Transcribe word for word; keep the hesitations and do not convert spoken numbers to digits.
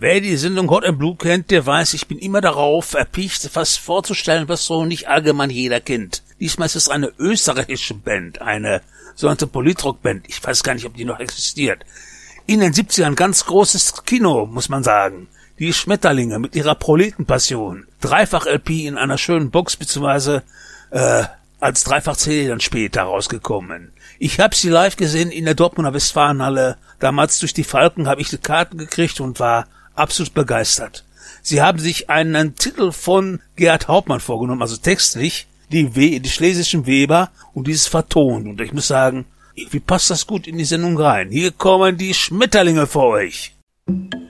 Wer die Sendung Hot and Blue kennt, der weiß, ich bin immer darauf erpicht, was vorzustellen, was so nicht allgemein jeder kennt. Diesmal ist es eine österreichische Band, eine sogenannte Politrock-Band. Ich weiß gar nicht, ob die noch existiert. In den siebzigern ganz großes Kino, muss man sagen. Die Schmetterlinge mit ihrer Proletenpassion. Dreifach-L P in einer schönen Box, beziehungsweise äh, als Dreifach-C D dann später rausgekommen. Ich habe sie live gesehen in der Dortmunder Westfalenhalle. Damals durch die Falken habe ich die Karten gekriegt und war absolut begeistert. Sie haben sich einen Titel von Gerhard Hauptmann vorgenommen, also textlich, die, We- die schlesischen Weber, und dieses vertont. Und ich muss sagen, wie passt das gut in die Sendung rein? Hier kommen die Schmetterlinge für euch.